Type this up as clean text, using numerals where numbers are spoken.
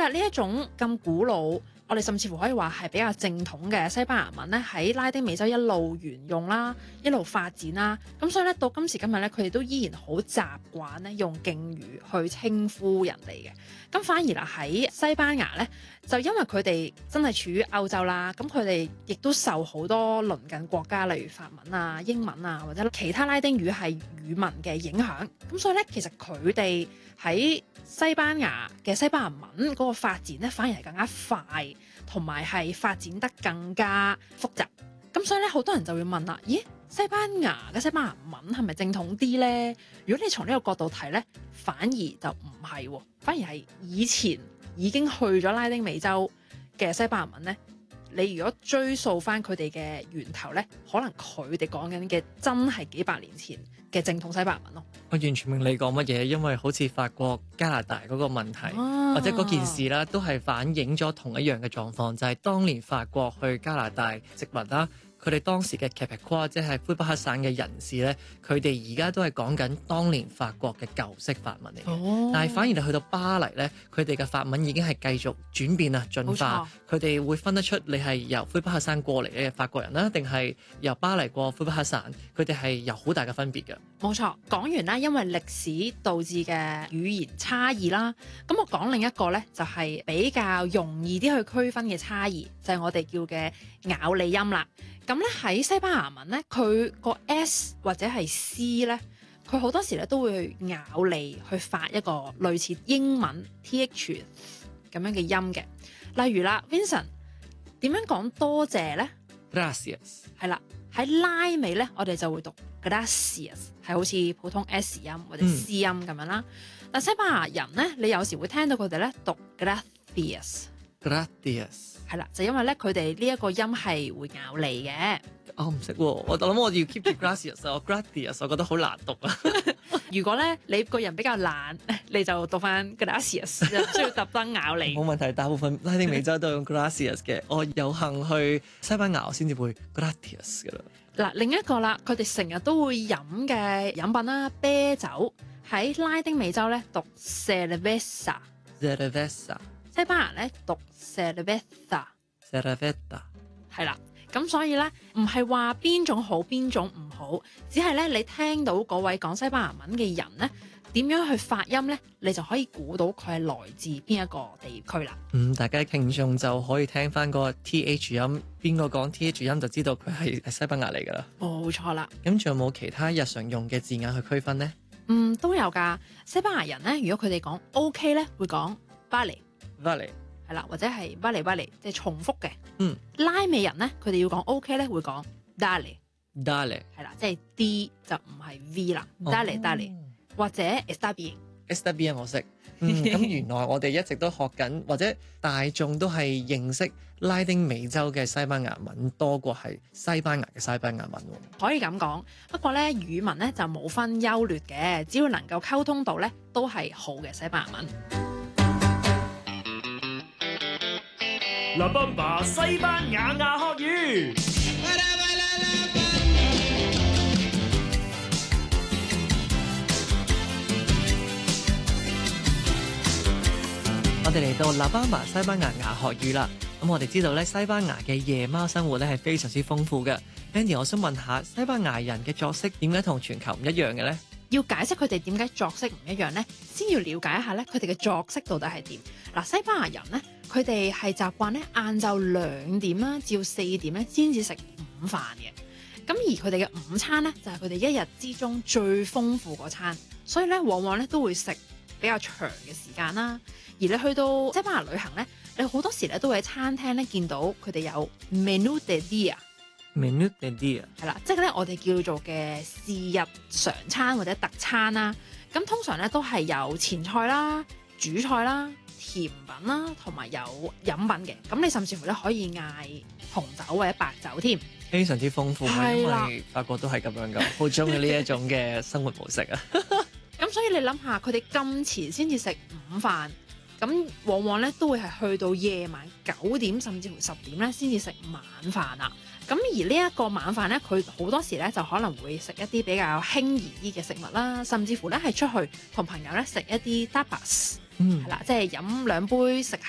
啦，呢一種咁古老，我哋甚至乎可以話係比較正統嘅西班牙文咧，喺拉丁美洲一路沿用啦，一路發展啦。咁所以咧，到今時今日咧，佢哋都依然好習慣咧用敬語去稱呼人哋嘅。咁反而啦喺西班牙咧，就因為佢哋真係處於歐洲啦，咁佢哋亦都受好多鄰近國家，例如法文啊、英文啊或者其他拉丁語系語文嘅影響。咁所以咧，其實佢哋喺西班牙嘅西班牙文嗰個發展咧，反而係更加快，同埋係發展得更加複雜。咁所以咧，好多人就會問啦：咦，西班牙嘅西班牙文係咪正統啲呢？如果你從呢個角度睇咧，反而就唔係喎，反而係以前已經去咗拉丁美洲嘅西班牙文咧。你如果追溯翻佢哋嘅源頭咧，可能佢哋講緊嘅真係幾百年前嘅正統西班牙文咯。 我完全明你講乜嘢，因為好似法國、加拿大嗰個問題，或者嗰件事啦，都係反映咗同一樣嘅狀況，就係當年法國去加拿大殖民啦。佢哋當時嘅 Québécois 即係魁北克省嘅人士咧，佢哋而家都係講緊當年法國嘅舊式法文嚟嘅。但係反而你去到巴黎咧，佢哋嘅法文已經係繼續轉變啊、進化。佢哋會分得出你係由魁北克省過嚟嘅法國人啦，定係由巴黎過魁北克省，佢哋係有好大嘅分別嘅。 冇錯，講完啦，因為歷史導致嘅語言差異啦，咁我講另一個咧，就係比較容易啲去區分嘅差異，就係我哋叫嘅咬理音啦。咁咧喺西班牙文咧，佢個 S 或者係 C 咧，佢好多時咧都會咬脷去發一個類似英文 TH 咁樣嘅音嘅。例如啦 ，Vincent 點樣講多謝咧 ？Gracias 係啦，喺拉尾咧，我哋就會讀 Gracias， 係好似普通 S 音或者 C 音咁樣啦。但西班牙人咧，你有時會聽到佢哋咧讀 Gracias。係啦，就因為咧佢哋呢一個音係會咬脷嘅。 我唔識喎，我諗我要 keep 住 gracias 啊，我 gracias 我覺得好難讀啊。 如果咧你個人比較懶，你就讀翻 gracias， 就唔需要特登咬脷。 冇問題，大部分拉丁美洲都用 gracias 嘅。我有幸去西班牙，我先至會 gracias 噶啦。 嗱，另一個啦，佢哋成日都會飲嘅飲品啦，啤酒喺拉丁美洲咧讀 cerveza， 西班牙咧讀 cerveza， 係啦。咁所以咧，唔係話邊種好邊種唔好，只係咧你聽到嗰位講西班牙文嘅人咧點樣去發音咧，你就可以估到佢係來自邊一個地區啦。 大家聽眾就可以聽翻個 TH 音，邊個講 TH 音就知道佢係西班牙嚟噶啦。冇錯啦。 咁仲有冇其他日常用嘅字眼去區分呢？ 都有㗎。西班牙人咧，如果佢哋講 OK 咧，會講 vale。係啦，或者係 vale， 即係重複嘅。拉美人咧，佢哋要講 OK 咧，會講 dale。係啦，即係 D 就唔係 V 啦。dale 或者 está bien 我識。咁原來我哋一直都學緊，或者大眾都係認識拉丁美洲嘅西班牙文多過係西班牙嘅西班牙文。 可以咁講，不過咧語文咧就冇分優劣嘅，只要能夠溝通到咧，都係好嘅西班牙文。 La Bamba 西班牙牙學語， 我哋嚟到 La Bamba 西班牙牙學語啦。咁我哋知道咧，西班牙嘅夜貓生活咧係非常之豐富嘅。Andy， 我想問下，西班牙人嘅作息點解同全球唔一樣嘅咧？ 要解釋佢哋點解作息唔一樣呢，先要了解一下咧佢哋嘅作息到底係點。嗱，西班牙人咧，佢哋係習慣咧晏晝2點啦至到4點咧先至食午飯嘅。咁而佢哋嘅午餐咧就係佢哋一日之中最豐富嗰餐，所以咧往往咧都會食比較長嘅時間啦。而你去到西班牙旅行咧，你好多時咧都會喺餐廳咧見到佢哋有 menu de dia。menu de dia 係啦，即係咧我哋叫做嘅是日常餐或者特餐啦。咁通常咧都係有前菜啦、主菜啦、甜品啦，同埋有飲品嘅。咁你甚至乎咧可以嗌紅酒或者白酒添， 非常之豐富。因為法國都係咁樣噶，好中意呢一種嘅生活模式啊。 咁所以你諗下，佢哋咁遲先至食午飯，咁往往咧都會係去到夜晚9點甚至乎10點咧先至食晚飯啦。咁而呢一個晚飯咧，佢好多時咧就可能會食一啲比較輕宜啲嘅食物啦，甚至乎咧係出去同朋友咧食一啲 tapas，係啦，即係飲2杯食